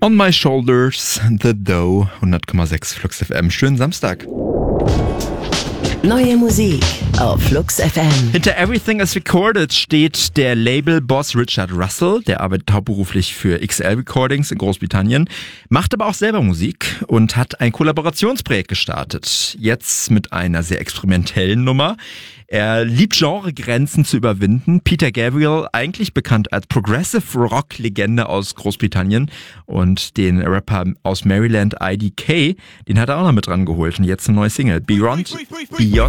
On My Shoulders, The Dough, 100,6 Flux FM. Schönen Samstag. Neue Musik auf Flux FM. Hinter Everything is Recorded steht der Labelboss Richard Russell. Der arbeitet hauptberuflich für XL Recordings in Großbritannien, macht aber auch selber Musik und hat ein Kollaborationsprojekt gestartet. Jetzt mit einer sehr experimentellen Nummer. Er liebt Genregrenzen zu überwinden. Peter Gabriel, eigentlich bekannt als Progressive Rock-Legende aus Großbritannien, und den Rapper aus Maryland IDK, den hat er auch noch mit dran geholt. Und jetzt eine neue Single, Beyond